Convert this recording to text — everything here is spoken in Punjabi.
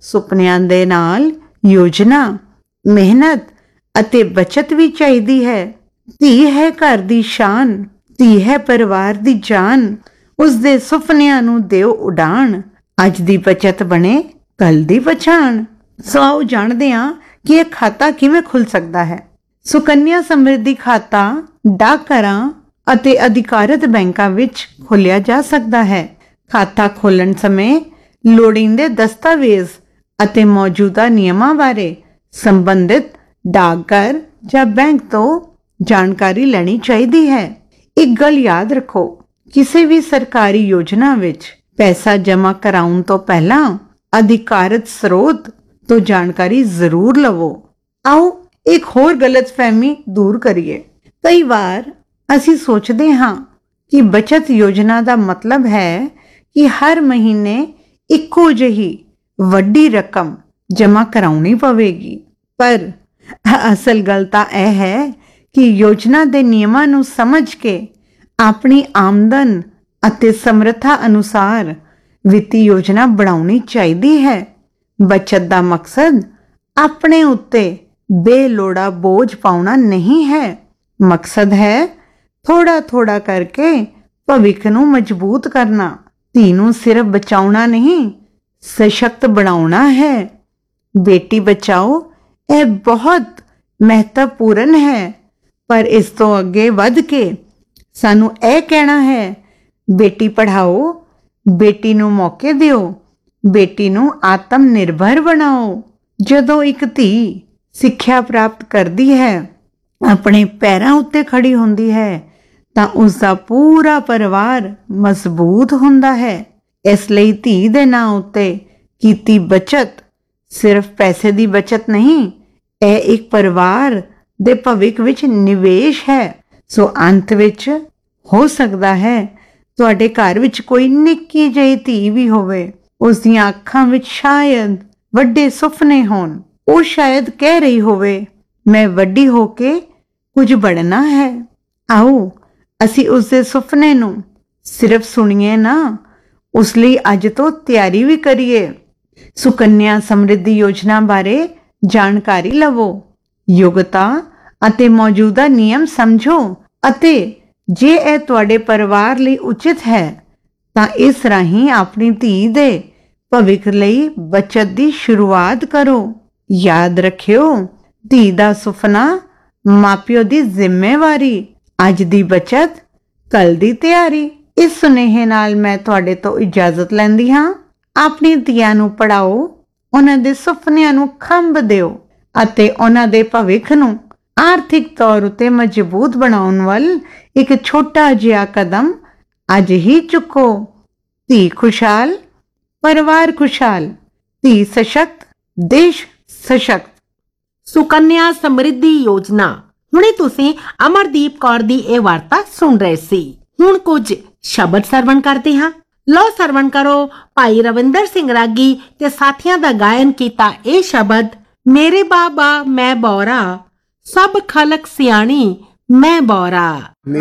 ਸੁਪਨਿਆਂ ਦੇ ਨਾਲ ਯੋਜਨਾ, ਮਿਹਨਤ ਅਤੇ ਬਚਤ ਵੀ ਚਾਹੀਦੀ ਹੈ। ਧੀ ਹੈ ਘਰ ਦੀ ਸ਼ਾਨ, ਧੀ ਹੈ ਪਰਿਵਾਰ ਦੀ ਜਾਨ। ਉਸ ਦੇ ਸੁਪਨਿਆਂ ਨੂੰ ਦਿਓ ਉਡਾਨ, ਅੱਜ ਦੀ ਬਚਤ ਬਣੇ ਕੱਲ ਦੀ ਪਛਾਣ। ਸੋ ਆਓ ਜਾਣਦੇ ਹਾਂ ਕਿ ਇਹ ਖਾਤਾ ਕਿਵੇਂ ਖੁੱਲ ਸਕਦਾ ਹੈ। ਸੁਕੰਨਿਆ ਸਮਰਿੱਧੀ ਖਾਤਾ ਡਾਕਘਰਾਂ ਅਤੇ ਅਧਿਕਾਰਤ ਬੈਂਕਾਂ ਵਿੱਚ ਖੋਲ੍ਹਿਆ ਜਾ ਸਕਦਾ ਹੈ। ਖਾਤਾ ਖੋਲ੍ਹਣ ਸਮੇਂ ਲੋੜੀਂਦੇ ਦਸਤਾਵੇਜ਼ ਅਤੇ ਮੌਜੂਦਾ ਨਿਯਮਾਂ ਬਾਰੇ ਸੰਬੰਧਿਤ ਡਾਕਘਰ ਜਾਂ ਬੈਂਕ ਤੋਂ ਜਾਣਕਾਰੀ ਲੈਣੀ ਚਾਹੀਦੀ ਹੈ। ਇੱਕ ਗੱਲ ਯਾਦ ਰੱਖੋ, ਕਿਸੇ ਵੀ ਸਰਕਾਰੀ ਯੋਜਨਾ ਵਿੱਚ ਪੈਸਾ ਜਮ੍ਹਾਂ ਕਰਾਉਣ ਤੋਂ ਪਹਿਲਾਂ ਅਧਿਕਾਰਤ ਸਰੋਤ ਤੋਂ ਜਾਣਕਾਰੀ ਜ਼ਰੂਰ ਲਵੋ। ਆਓ ਇੱਕ ਹੋਰ ਗਲਤਫਹਿਮੀ ਦੂਰ ਕਰੀਏ। ਕਈ ਵਾਰ ਅਸੀਂ ਸੋਚਦੇ ਹਾਂ ਕਿ ਬਚਤ ਯੋਜਨਾ ਦਾ ਮਤਲਬ ਹੈ ਕਿ ਹਰ ਮਹੀਨੇ ਇੱਕੋ ਜਿਹੀ ਵੱਡੀ ਰਕਮ ਜਮ੍ਹਾਂ ਕਰਾਉਣੀ ਪਵੇਗੀ, ਪਰ ਅਸਲ ਗੱਲ ਤਾਂ ਇਹ ਹੈ ਕਿ ਯੋਜਨਾ ਦੇ ਨਿਯਮਾਂ ਨੂੰ ਸਮਝ ਕੇ ਆਪਣੀ ਆਮਦਨ ਅਤੇ ਸਮਰੱਥਾ ਅਨੁਸਾਰ ਵਿੱਤੀ ਯੋਜਨਾ ਬਣਾਉਣੀ ਚਾਹੀਦੀ ਹੈ। ਬਚਤ ਦਾ ਮਕਸਦ ਆਪਣੇ ਉੱਤੇ ਬੇਲੋੜਾ ਬੋਝ ਪਾਉਣਾ ਨਹੀਂ ਹੈ। ਮਕਸਦ ਹੈ ਥੋੜਾ ਥੋੜਾ ਕਰਕੇ ਭਵਿੱਖ ਨੂੰ ਮਜ਼ਬੂਤ ਕਰਨਾ। ਧੀ ਨੂੰ ਸਿਰਫ ਬਚਾਉਣਾ ਨਹੀਂ, ਸਸ਼ਕਤ ਬਣਾਉਣਾ ਹੈ। ਬੇਟੀ ਬਚਾਓ ਇਹ ਬਹੁਤ ਮਹੱਤਵਪੂਰਨ ਹੈ, ਪਰ ਇਸ ਤੋਂ ਅੱਗੇ ਵੱਧ ਕੇ ਸਾਨੂੰ ਇਹ ਕਹਿਣਾ ਹੈ, ਬੇਟੀ ਪੜ੍ਹਾਓ, ਬੇਟੀ ਨੂੰ ਮੌਕੇ ਦਿਓ, ਬੇਟੀ ਨੂੰ ਆਤਮ ਨਿਰਭਰ ਬਣਾਓ। ਜਦੋਂ ਇੱਕ ਧੀ ਸਿੱਖਿਆ ਪ੍ਰਾਪਤ ਕਰਦੀ ਹੈ, ਆਪਣੇ ਪੈਰਾਂ ਉੱਤੇ ਖੜੀ ਹੁੰਦੀ ਹੈ, ਤਾਂ ਉਸ ਦਾ ਪੂਰਾ ਪਰਿਵਾਰ ਮਜ਼ਬੂਤ ਹੁੰਦਾ ਹੈ। ਇਸ ਲਈ ਧੀ ਦੇ ਨਾਂ ਉੱਤੇ ਕੀਤੀ ਬਚਤ ਸਿਰਫ ਪੈਸੇ ਦੀ ਬਚਤ ਨਹੀਂ, ਇਹ ਇੱਕ ਪਰਿਵਾਰ ਦੇ ਭਵਿੱਖ ਵਿੱਚ ਨਿਵੇਸ਼ ਹੈ। ਸੋ ਅੰਤ ਵਿੱਚ ਹੋ ਸਕਦਾ ਹੈ ਤੁਹਾਡੇ ਘਰ ਵਿੱਚ ਕੋਈ ਨਿੱਕੀ ਜਿਹੀ ਧੀ ਵੀ ਹੋਵੇ, ਉਸ ਦੀਆਂ ਅੱਖਾਂ ਵਿੱਚ ਸ਼ਾਇਦ ਵੱਡੇ ਸੁਪਨੇ ਹੋਣ। ਉਹ ਸ਼ਾਇਦ ਕਹਿ ਰਹੀ ਹੋਵੇ, ਮੈਂ ਵੱਡੀ ਹੋ ਕੇ ਕੁਝ ਬਣਨਾ ਹੈ। ਆਓ ਅਸੀਂ ਉਸ ਦੇ ਸੁਪਨੇ ਨੂੰ ਸਿਰਫ ਸੁਣੀਏ ਨਾ, ਉਸ ਲਈ ਅੱਜ ਤੋਂ ਤਿਆਰੀ ਵੀ ਕਰੀਏ। ਸੁਕੰਨਿਆ ਸਮਰਿੱਧੀ ਯੋਜਨਾ ਬਾਰੇ ਜਾਣਕਾਰੀ ਲਵੋ, ਯੋਗਤਾ ਅਤੇ ਮੌਜੂਦਾ ਨਿਯਮ ਸਮਝੋ, ਅਤੇ ਜੇ ਇਹ ਤੁਹਾਡੇ ਪਰਿਵਾਰ ਲਈ ਉਚਿਤ ਹੈ ਤਾਂ ਇਸ ਰਾਹੀਂ ਆਪਣੀ ਧੀ ਦੇ ਭਵਿੱਖ ਲਈ ਬਚਤ ਦੀ ਸ਼ੁਰੂਆਤ ਕਰੋ। ਯਾਦ ਰੱਖਿਓ, ਧੀ ਦਾ ਸੁਪਨਾ ਮਾਪਿਓ ਦੀ ਜ਼ਿੰਮੇਵਾਰੀ, ਅੱਜ ਦੀ ਬਚਤ ਕੱਲ ਦੀ ਤਿਆਰੀ। ਇਸ ਸੁਨੇਹੇ ਨਾਲ ਮੈਂ ਤੁਹਾਡੇ ਤੋਂ ਇਜਾਜ਼ਤ ਲੈਂਦੀ ਹਾਂ। ਆਪਣੀ ਧੀਆਂ ਨੂੰ ਪੜ੍ਹਾਓ, ਉਹਨਾਂ ਦੇ ਸੁਪਨਿਆਂ ਨੂੰ ਖੰਭ ਦਿਓ ਅਤੇ ਉਹਨਾਂ ਦੇ ਭਵਿੱਖ ਨੂੰ ਆਰਥਿਕ ਤੌਰ ਉਤੇ ਮਜ਼ਬੂਤ ਬਣਾਉਣ ਵੱਲ ਇੱਕ ਛੋਟਾ ਜਿਹਾ ਕਦਮ ਅੱਜ ਹੀ ਚੁੱਕੋ। ਧੀ ਖੁਸ਼ਹਾਲ, ਪਰਿਵਾਰ ਖੁਸ਼ਹਾਲ, ਧੀ ਸਸ਼ਕਤ, ਦੇਸ਼ ਸਸ਼ਕਤ। ਸੁਕੰਨਿਆ ਸਮਰਿੱਧੀ ਯੋਜਨਾ। ਹੁਣੇ ਤੁਸੀਂ ਅਮਰਦੀਪ ਕੌਰ ਦੀ ਇਹ ਵਾਰਤਾ ਸੁਣ ਰਹੇ ਸੀ। ਹੁਣ ਕੁਝ ਸ਼ਬਦ ਸਰਵਣ ਕਰਦੇ ਹਾਂ। ਲਓ ਸਰਵਣ ਕਰੋ ਭਾਈ ਰਵਿੰਦਰ ਸਿੰਘ ਰਾਗੀ ਤੇ ਸਾਥੀਆਂ ਦਾ ਗਾਇਨ ਕੀਤਾ ਇਹ ਸ਼ਬਦ। ਮੇਰੇ ਬਾਬਾ ਮੈਂ ਬੌਰਾ, ਸਭ ਖਲਕ ਸਿਆਣੀ ਮੈਂ ਬੌਰਾ।